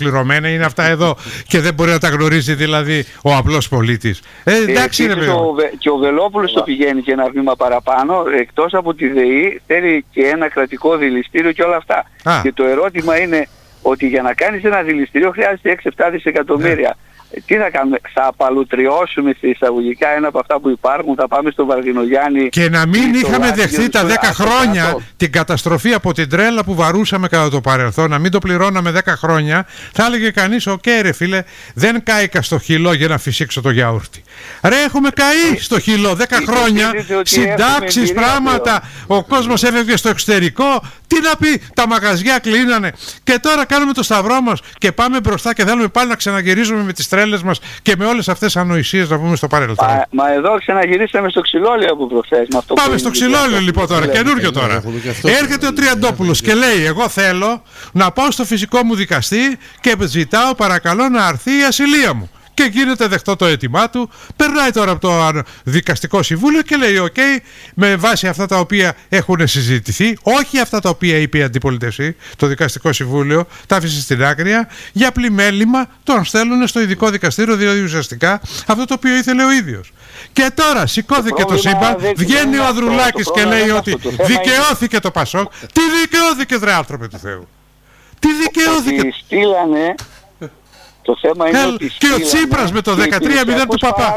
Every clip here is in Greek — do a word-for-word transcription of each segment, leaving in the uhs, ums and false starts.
ολοκληρωμένα, είναι αυτά εδώ και δεν μπορεί να τα γνωρίζει δηλαδή ο απλός πολίτης. Ε, εντάξει, ε, είναι το, και ο Βελόπουλος το πηγαίνει και ένα βήμα παραπάνω, εκτός από τη ΔΕΗ θέλει και ένα κρατικό δηληστήριο και όλα αυτά. Α. Και το ερώτημα είναι ότι για να κάνεις ένα δηληστήριο χρειάζεται έξι επτά δισεκατομμύρια. Ναι. Τι θα κάνουμε, θα απαλουτριώσουμε σε εισαγωγικά ένα από αυτά που υπάρχουν, θα πάμε στο Βαρδινογιάννη. Και να μην είχαμε δεχθεί τα δέκα χρόνια την καταστροφή από την τρέλα που βαρούσαμε κατά το παρελθόν, να μην το πληρώναμε δέκα χρόνια, θα έλεγε κανείς, οκ okay, ρε φίλε, δεν κάηκα στο χυλό για να φυσήξω το γιαούρτι. Ρε, έχουμε καεί στο χυλό δέκα χρόνια, συντάξεις, πράγματα, ο κόσμος έφευγε στο εξωτερικό, τι να πει, τα μαγαζιά κλείνανε και τώρα κάνουμε το σταυρό μας και πάμε μπροστά και θέλουμε πάλι να ξαναγυρίζουμε με τις τρέλες μας και με όλες αυτές τις ανοησίες να πούμε στο παρελθόν. Μα, μα εδώ ξαναγυρίσαμε στο ξυλόλιο από προχθές. Πάμε στο ξυλόλιο λοιπόν τώρα, καινούριο τώρα. Έρχεται ο Τριαντόπουλος και λέει, εγώ θέλω να πάω στο φυσικό μου δικαστή και ζητάω παρακαλώ να αρθεί η ασυλία μου. Και γίνεται δεκτό το αίτημά του, περνάει τώρα από το δικαστικό συμβούλιο και λέει οκ, okay, με βάση αυτά τα οποία έχουν συζητηθεί, όχι αυτά τα οποία είπε η αντιπολίτευση, το δικαστικό συμβούλιο τα άφησε στην άκρη, για πλημέλημα τον στέλνουν στο ειδικό δικαστήριο, διότι ουσιαστικά αυτό το οποίο ήθελε ο ίδιος. Και τώρα σηκώθηκε το, το σύμπαν, βγαίνει ο Ανδρουλάκης και λέει ότι δικαιώθηκε το Πασόκ. Τι δικαιώθηκε, ρε άνθρωπε του Θεού? Τι δικαιώθηκε? Στείλανε. Το θέμα είναι Hell, ότι και ο Τσίπρας με το δεκατρία μηδέν του Παπά.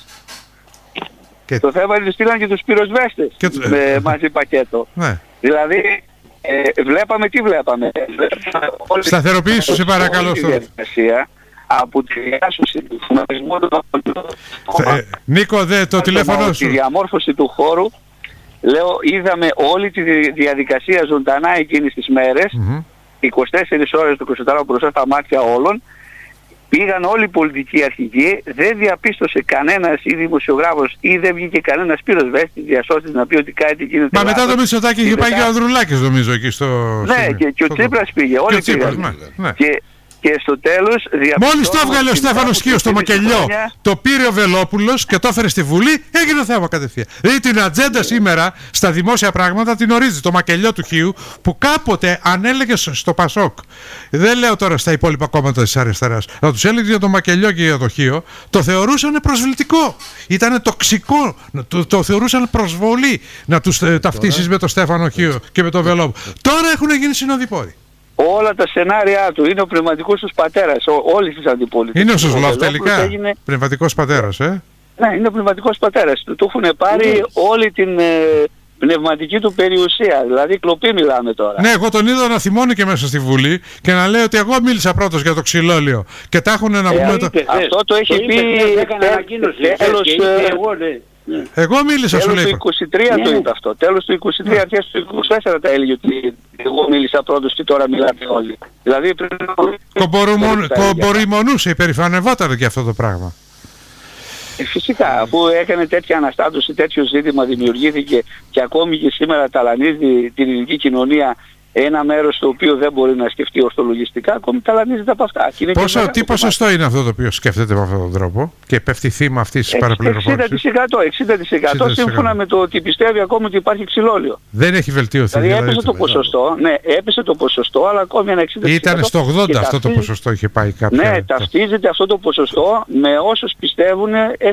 Και το θέμα είναι ότι στείλαν και τους πυροσβέστες το... με μαζί πακέτο. Ναι. Δηλαδή ε, βλέπαμε τι βλέπαμε. Σταθεροποιήσου σε παρακαλώ αυτό. Από τη διάσωση του φουναρισμού ε, Νίκο, δε, το τηλέφωνο σου. Τη διαμόρφωση του χώρου, λέω, είδαμε όλη τη διαδικασία ζωντανά εκείνες τις μέρες, mm-hmm. είκοσι τέσσερις ώρες το εικοσιτετράωρο μπροστά στα μάτια όλων. Πήγαν όλοι οι πολιτικοί αρχηγοί, δεν διαπίστωσε κανένας ή δημοσιογράφος ή δεν βγήκε κανένας πυροσβέστης διασώστης να πει ότι κάτι γίνεται. Μα μετά το Μητσοτάκη είχε πάει και ο Ανδρουλάκης νομίζω εκεί στο... Ναι, και, και ο Τσίπρας πήγε, όλοι πήγαν. Ναι. Και, και στο τέλος... Μόλις το έβγαλε ο Στέφανος Χίος στο μακελιό, χρόνια... το πήρε ο Βελόπουλος και το έφερε στη Βουλή, έγινε θέμα κατευθείαν. Δηλαδή την ατζέντα σήμερα στα δημόσια πράγματα την ορίζει το μακελιό του Χίου που κάποτε αν έλεγε στο Πασόκ, δεν λέω τώρα στα υπόλοιπα κόμματα της αριστεράς, να τους έλεγε για το μακελιό και για το Χίο, το θεωρούσαν προσβλητικό. Ήταν τοξικό, το, το θεωρούσαν προσβολή να τους ε, ταυτίσεις με τον Στέφανο Χίο και με τον Βελόπουλο. Τώρα έχουν γίνει συνοδοιπόροι. Όλα τα σενάρια του είναι ο πνευματικός τους πατέρας, όλης της αντιπολίτευσης. Είναι ο Σοσλόφ τελικά, έγινε... πνευματικός πατέρας, ε? Ναι, είναι ο πνευματικός πατέρας του. Του έχουν πάρει είναι... όλη την ε, πνευματική του περιουσία, δηλαδή κλοπή μιλάμε τώρα. Ναι, εγώ τον είδα να θυμώνει και μέσα στη Βουλή και να λέει ότι εγώ μίλησα πρώτος για το ξυλόλιο και τα έχουν να πούμε... Το... Αυτό το έχει το πει... Έκανε ανακοίνωση, εγώ ναι. Ναι. Εγώ μίλησα, τέλος σου λέει. Τέλος του είκοσι τρία ναι. το είπε αυτό. Τέλος του είκοσι τρία, αρχές του είκοσι τέσσερα τα έλεγε ότι εγώ μίλησα πρώτος και τώρα μιλάτε όλοι. Δηλαδή πριν... Κομπορημονούσε, υπερηφανευόταν και αυτό το πράγμα. Ε, φυσικά, αφού έκανε τέτοια αναστάτωση, τέτοιο ζήτημα δημιουργήθηκε και ακόμη και σήμερα ταλανίζει την ελληνική κοινωνία ένα μέρος το οποίο δεν μπορεί να σκεφτεί ορθολογιστικά, ακόμη ταλανίζεται από αυτά. Πόσο, τι ποσοστό είναι αυτό το οποίο σκέφτεται με αυτόν τον τρόπο και πέφτει θύμα αυτής της παραπληροφόρησης? εξήντα τοις εκατό, εξήντα τοις εκατό σύμφωνα με το ότι πιστεύει ακόμη ότι υπάρχει ξυλόλιο. Δεν έχει βελτιωθεί. Δηλαδή έπεσε δηλαδή, το ποσοστό, ναι, έπεσε το ποσοστό, αλλά ακόμη ένα εξήντα τοις εκατό. Ήταν στο ογδόντα αυτό το ποσοστό είχε πάει κάποια. Ναι, ταυτίζεται αυτό το ποσοστό με όσους πιστεύουν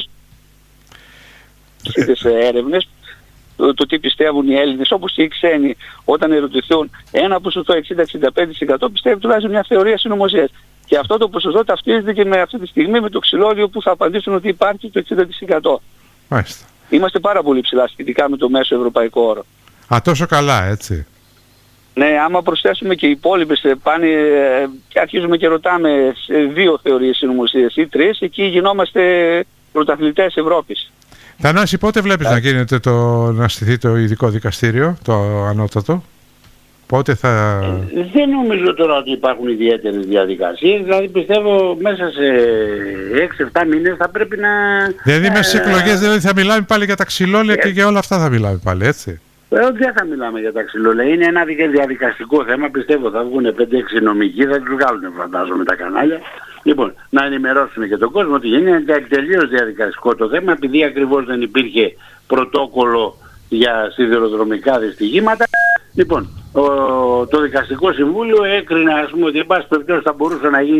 σε έρευνες. Το, το τι πιστεύουν οι Έλληνες, όπως και οι ξένοι, όταν ερωτηθούν, ένα ποσοστό εξήντα με εξήντα πέντε τοις εκατό πιστεύει τουλάχιστον μια θεωρία συνωμοσίας. Και αυτό το ποσοστό ταυτίζεται και με αυτή τη στιγμή με το ξυλόλιο που θα απαντήσουν ότι υπάρχει το εξήντα τοις εκατό. Μάλιστα. Είμαστε πάρα πολύ ψηλά σχετικά με το μέσο ευρωπαϊκό όρο. Α, τόσο καλά, έτσι. Ναι, άμα προσθέσουμε και οι υπόλοιπες πάνε και αρχίζουμε και ρωτάμε σε δύο θεωρίες συνωμοσίας ή τρεις, εκεί γινόμαστε πρωταθλητές Ευρώπης. Θανάση, πότε βλέπεις yeah. να γίνεται το, να στηθεί το ειδικό δικαστήριο, το ανώτατο? Πότε θα... Ε, δεν νομίζω τώρα ότι υπάρχουν ιδιαίτερες διαδικασίες, δηλαδή πιστεύω μέσα σε έξι επτά μήνες θα πρέπει να... Δηλαδή ε, μέσα στις εκλογές δηλαδή θα μιλάμε πάλι για τα ξυλόλια ε, και για όλα αυτά θα μιλάμε πάλι, έτσι? Ε, δεν θα μιλάμε για τα ξυλόλια, είναι ένα διαδικαστικό θέμα, πιστεύω θα βγουν πέντε έξι νομικοί, θα τους βγάλουν φαντάζομαι τα κανάλια. Λοιπόν, να ενημερώσουμε και τον κόσμο ότι είναι τελείως διαδικαστικό το θέμα, επειδή ακριβώς δεν υπήρχε πρωτόκολλο για σιδηροδρομικά δυστυχήματα. Λοιπόν, ο, το Δικαστικό Συμβούλιο έκρινε, ας πούμε, ότι εν πάση περιπτώσει θα μπορούσε να γίνει